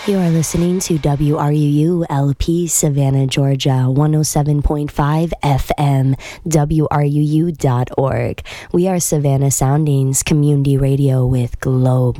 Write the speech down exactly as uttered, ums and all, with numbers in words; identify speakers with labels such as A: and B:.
A: You are listening to W R U U L P Savannah, Georgia, one oh seven point five F M, W R U U dot org. We are Savannah Soundings Community Radio with Globe